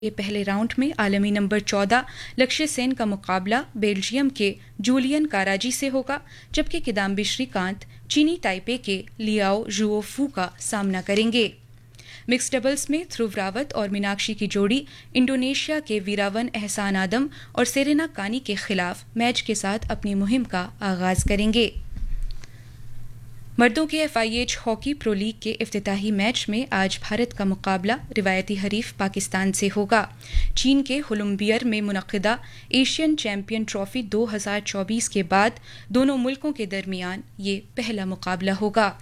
के पहले राउंड में आलमी नंबर 14 लक्ष्य सेन का मुकाबला बेल्जियम के जूलियन काराजी से होगा, जबकि किदाम्बी श्रीकांत चीनी ताइपे के लियाओ जुओफू का सामना करेंगे। मिक्स डबल्स में ध्रुव रावत और मीनाक्षी की जोड़ी इंडोनेशिया के वीरावन एहसान आदम और सेरेना कानी के खिलाफ मैच के साथ अपनी मुहिम का आगाज करेंगे। मर्दों के FIH हॉकी प्रो लीग के इफ्तिताही मैच में आज भारत का मुकाबला रिवायती हरीफ पाकिस्तान से होगा। चीन के हुलुम्बियर में मुनक्किदा एशियन चैंपियन ट्रॉफी 2024 के बाद दोनों मुल्कों के दरमियान ये पहला मुकाबला होगा।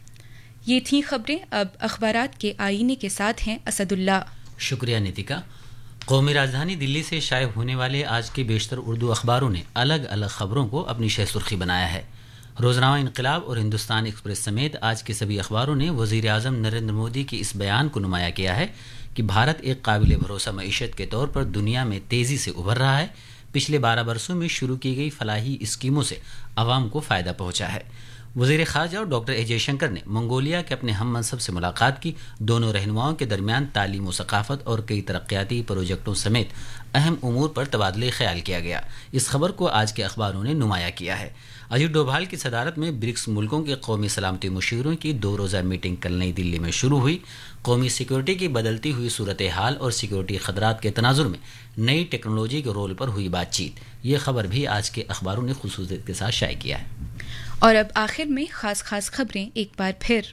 ये थी खबरें। अब अखबारात के आईने के साथ हैं असदुल्ला। शुक्रिया नितिका। कौमी राजधानी दिल्ली से शाये होने वाले आज के बेशतर उर्दू अखबारों ने अलग अलग खबरों को अपनी शह सुर्खी बनाया है। रोजनामा इनकलाब और हिंदुस्तान एक्सप्रेस समेत आज के सभी अखबारों ने वज़ीर आज़म नरेंद्र मोदी के इस बयान को नुमाया किया है कि भारत एक काबिल भरोसा मईशत के तौर पर दुनिया में तेज़ी से उभर रहा है। पिछले 12 बरसों में शुरू की गई फलाही स्कीमों से आवाम को फ़ायदा पहुंचा है। वज़ीर ख़ारजा और डॉक्टर ए जयशंकर ने मंगोलिया के अपने हम मनसब से मुलाकात की। दोनों रहनुमाओं के दरमियान तालीम व सकाफ़त और कई तरक्याती प्रोजेक्टों समेत अहम उमूर पर तबादले ख्याल किया गया। इस खबर को आज के अखबारों ने नुमाया किया है। अजीत डोभाल की सदारत में ब्रिक्स मुल्कों के कौमी सलामती मुशीरों की 2 रोज़ा मीटिंग कल नई दिल्ली में शुरू हुई। कौमी सिक्योरिटी की बदलती हुई सूरत हाल और सिक्योरिटी खतरात के तनाजुर में नई टेक्नोलॉजी के रोल पर हुई बातचीत, ये खबर भी आज के अखबारों ने खुसूसियत के साथ शाये किया है। और अब आखिर में खास खबरें एक बार फिर।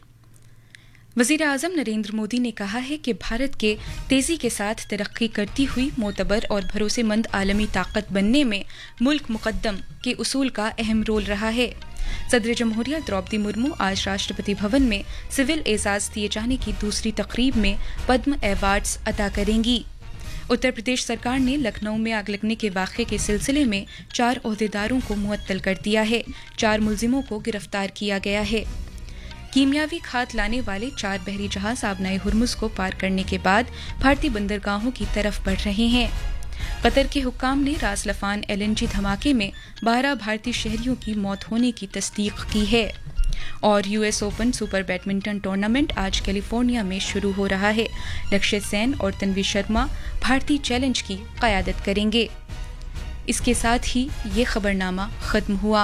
वज़ीर आज़म नरेंद्र मोदी ने कहा है कि भारत के तेज़ी के साथ तरक्की करती हुई मोतबर और भरोसेमंद आलमी ताकत बनने में मुल्क मुक़द्दम के उसूल का अहम रोल रहा है। सदर जमहूरिया द्रौपदी मुर्मू आज राष्ट्रपति भवन में सिविल एजाज़ दिए जाने की दूसरी तकरीब में पद्म अवार्ड्स अता करेंगी। उत्तर प्रदेश सरकार ने लखनऊ में आग लगने के वाक़े के सिलसिले में 4 ओहदेदारों को मुअत्तल कर दिया है। 4 मुलजिमों को गिरफ्तार किया गया है। कीमियावी खाद लाने वाले 4 बहरी जहाज आबनाए हुर्मुज़ को पार करने के बाद भारतीय बंदरगाहों की तरफ बढ़ रहे हैं। कतर के हुक्काम ने रास लफान LNG धमाके में 12 भारतीय शहरियों की मौत होने की तस्दीक की है। और US open super badminton tournament आज कैलिफोर्निया में शुरू हो रहा है। लक्ष्य सेन और तन्वी शर्मा भारतीय चैलेंज की क़यादत करेंगे। इसके साथ ही ये खबरनामा ख़त्म हुआ।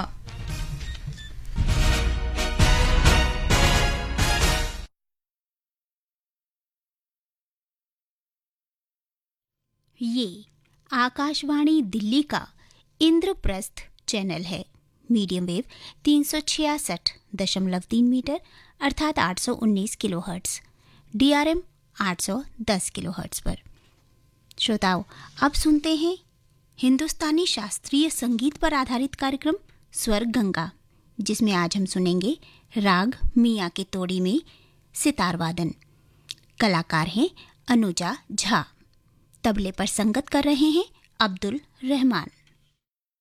ये आकाशवाणी दिल्ली का इंद्रप्रस्थ चैनल है। मीडियम वेव 366.3 मीटर अर्थात 819 किलोहर्ट्ज़, DRM 810 किलोहर्ट्ज़ पर। श्रोताओं, अब सुनते हैं हिंदुस्तानी शास्त्रीय संगीत पर आधारित कार्यक्रम स्वर गंगा, जिसमें आज हम सुनेंगे राग मियाँ की तोड़ी में सितार वादन। कलाकार हैं अनुजा झा। तबले पर संगत कर रहे हैं अब्दुल रहमान।